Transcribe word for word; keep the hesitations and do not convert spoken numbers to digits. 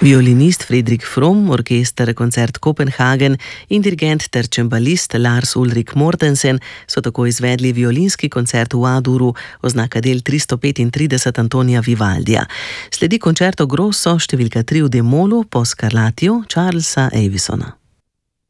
Violinist Fredrik From, orkester Koncert Kopenhagen in dirigent ter čembalist Lars Ulrik Mortensen so tako izvedli violinski koncert v A-duru, oznaka del tristo petintrideset Antonija Vivaldija. Sledi Concerto Grosso številka tri v D-molu po Scarlatiju Charlesa Avisona.